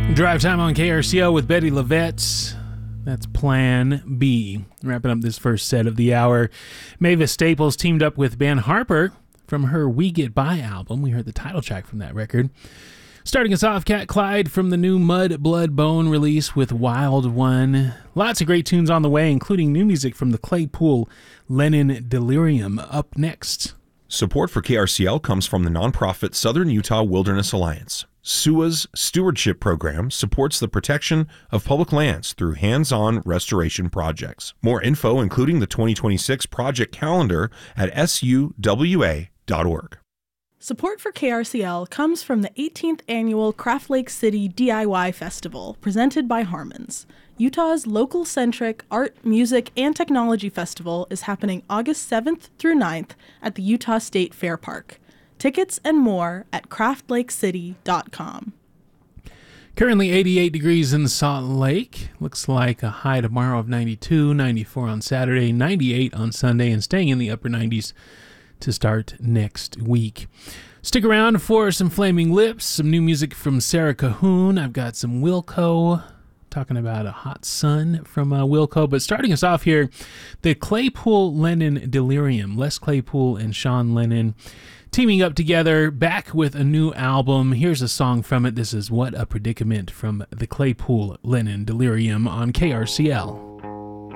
Drive time on KRCO with Betty Lavette. That's Plan B. Wrapping up this first set of the hour. Mavis Staples teamed up with Ben Harper from her We Get By album. We heard the title track from that record. Starting us off, Cat Clyde from the new Mud, Blood, Bone release with Wild One. Lots of great tunes on the way, including new music from the Claypool Lennon Delirium up next. Support for KRCL comes from the nonprofit Southern Utah Wilderness Alliance. SUA's stewardship program supports the protection of public lands through hands-on restoration projects. More info, including the 2026 project calendar, at suwa.org. Support for KRCL comes from the 18th Annual Craft Lake City DIY Festival, presented by Harmons. Utah's local-centric art, music, and technology festival is happening August 7th through 9th at the Utah State Fair Park. Tickets and more at craftlakecity.com. Currently 88 degrees in Salt Lake. Looks like a high tomorrow of 92, 94 on Saturday, 98 on Sunday, and staying in the upper 90s to start next week. Stick around for some Flaming Lips, some new music from Sarah Cahoon. I've got some Wilco, talking about a hot sun from Wilco. But starting us off here, the Claypool Lennon Delirium. Les Claypool and Sean Lennon teaming up together, back with a new album. Here's a song from it. This is What a Predicament from the Claypool Lennon Delirium on KRCL.